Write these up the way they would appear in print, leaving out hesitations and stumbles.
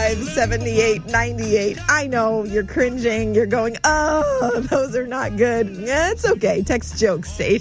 555-7898. I know you're cringing. You're going, oh, those are not good. Yeah, it's okay. Text jokes to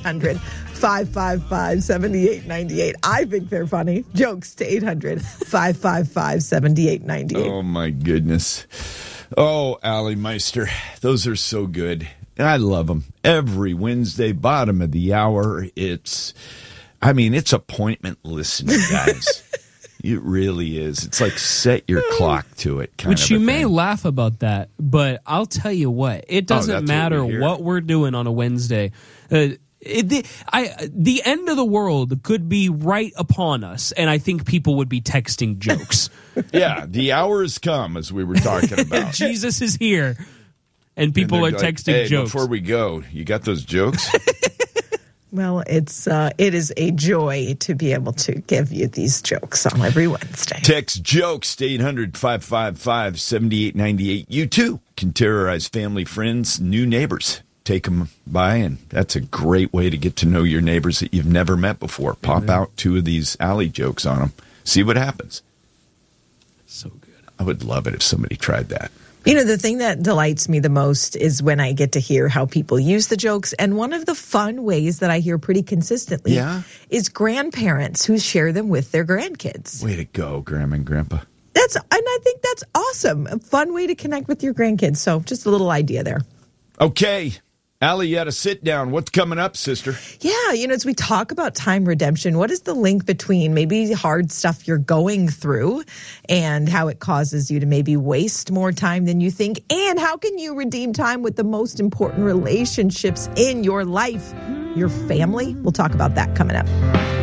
800-555-7898. I think they're funny. Jokes to 800-555-7898. Oh, my goodness. Oh, Allie Meister, those are so good. I love them. Every Wednesday, bottom of the hour, it's appointment listening, guys. It really is. It's like set your clock to it. Which you may laugh about that, but I'll tell you what. It doesn't matter what we're doing on a Wednesday. The end of the world could be right upon us, and I think people would be texting jokes. Yeah, the hour has come, as we were talking about. Jesus is here, and people are texting jokes. Before we go, you got those jokes? Well, it is a joy to be able to give you these jokes on every Wednesday. Text jokes to 800-555-7898. You, too, can terrorize family, friends, new neighbors. Take them by, and that's a great way to get to know your neighbors that you've never met before. Pop out 2 of these Alley jokes on them. See what happens. So good. I would love it if somebody tried that. You know, the thing that delights me the most is when I get to hear how people use the jokes. And one of the fun ways that I hear pretty consistently is grandparents who share them with their grandkids. Way to go, Grandma and Grandpa. And I think that's awesome. A fun way to connect with your grandkids. So just a little idea there. Okay. Allie, you had a sit down. What's coming up, sister? Yeah, as we talk about time redemption, what is the link between maybe hard stuff you're going through and how it causes you to maybe waste more time than you think? And how can you redeem time with the most important relationships in your life, your family? We'll talk about that coming up.